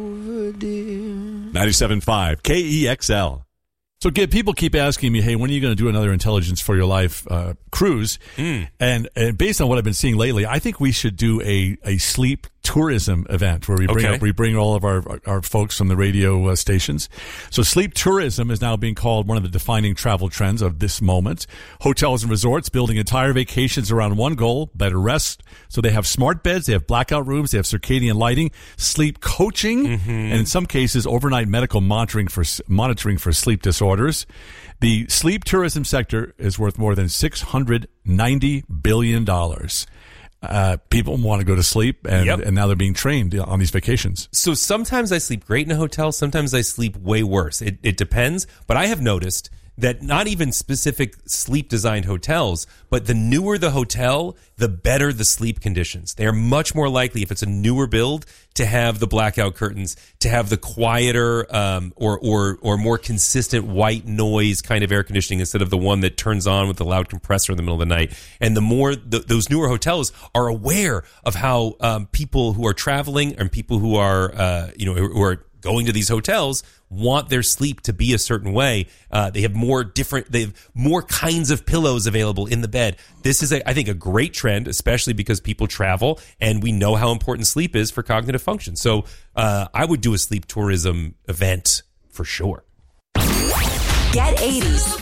97.5 KEXL. So people keep asking me, hey, when are you going to do another Intelligence for Your Life cruise? And based on what I've been seeing lately, I think we should do a sleep tourism event where we bring all of our folks from the radio stations. So sleep tourism is now being called one of the defining travel trends of this moment. Hotels and resorts building entire vacations around one goal, better rest. So they have smart beds, they have blackout rooms, they have circadian lighting, sleep coaching, and in some cases overnight medical monitoring for sleep disorders. The sleep tourism sector is worth more than $690 billion. People want to go to sleep, and now they're being trained on these vacations. So sometimes I sleep great in a hotel. Sometimes I sleep way worse. It depends. But I have noticed that not even specific sleep-designed hotels, but the newer the hotel, the better the sleep conditions. They are much more likely, if it's a newer build, to have the blackout curtains, to have the quieter or more consistent white noise kind of air conditioning instead of the one that turns on with the loud compressor in the middle of the night. And the more those newer hotels are aware of how people who are traveling and people who are who are going to these hotels want their sleep to be a certain way. They have more kinds of pillows available in the bed. This is, I think, a great trend, especially because people travel and we know how important sleep is for cognitive function. So I would do a sleep tourism event for sure. Get 80s,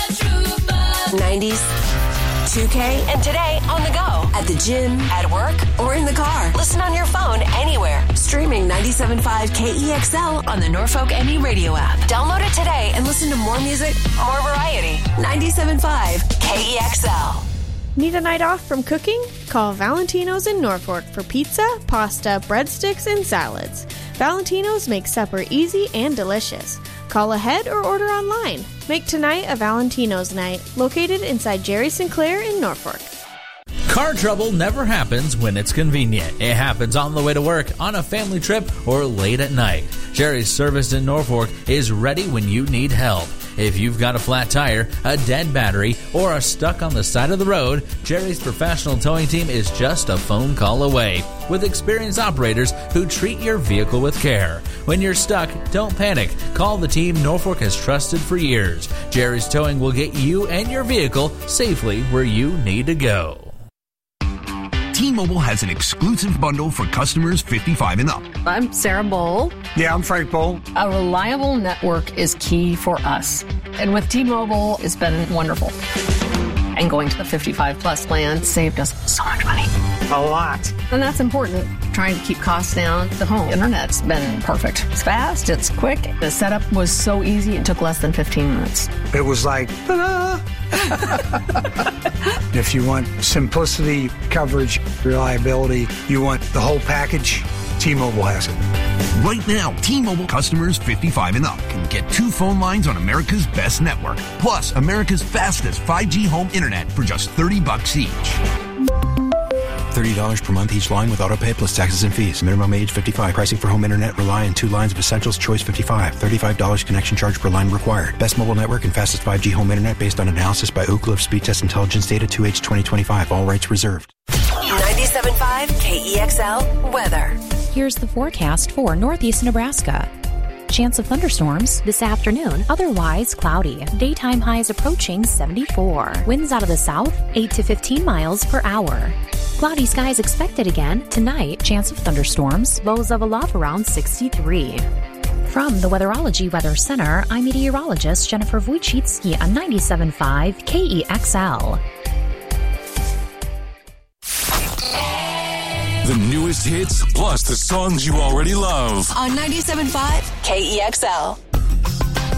90s, 2K, and today on the go, at the gym, at work, or in the car. Listen on your phone anywhere. Streaming 97.5 KEXL on the Norfolk ME radio app. Download it today and listen to more music, more variety. 97.5 KEXL. Need a night off from cooking? Call Valentino's in Norfolk for pizza, pasta, breadsticks, and salads. Valentino's makes supper easy and delicious. Call ahead or order online. Make tonight a Valentino's night, located inside Jerry Sinclair in Norfolk. Car trouble never happens when it's convenient. It happens on the way to work, on a family trip, or late at night. Jerry's Service in Norfolk is ready when you need help. If you've got a flat tire, a dead battery, or are stuck on the side of the road, Jerry's professional towing team is just a phone call away, with experienced operators who treat your vehicle with care. When you're stuck, don't panic. Call the team Norfolk has trusted for years. Jerry's Towing will get you and your vehicle safely where you need to go. T-Mobile has an exclusive bundle for customers 55 and up. I'm Sarah Bowl. Yeah, I'm Frank Bowl. A reliable network is key for us. And with T-Mobile, it's been wonderful. And going to the 55 plus plan saved us so much money. A lot. And that's important. Trying to keep costs down. The home internet's been perfect. It's fast, it's quick. The setup was so easy, it took less than 15 minutes. It was like, ta-da! If you want simplicity, coverage, reliability, you want the whole package, T-Mobile has it. Right now, T-Mobile customers 55 and up can get 2 phone lines on America's best network, plus America's fastest 5G home internet for just $30 each. $30 per month each line with autopay plus taxes and fees. Minimum age 55. Pricing for home internet rely on 2 lines of Essentials Choice 55. $35 connection charge per line required. Best mobile network and fastest 5G home internet based on analysis by Oak Cliff Speed Test Intelligence Data 2H 2025. All rights reserved. 97.5 KEXL weather. Here's the forecast for northeast Nebraska. Chance of thunderstorms this afternoon, otherwise cloudy. Daytime highs approaching 74. Winds out of the south, 8 to 15 miles per hour. Cloudy skies expected again tonight. Chance of thunderstorms, lows of a low around 63. From the Weatherology Weather Center, I'm meteorologist Jennifer Wojcicki on 97.5 KEXL. The newest hits, plus the songs you already love. On 97.5 KEXL.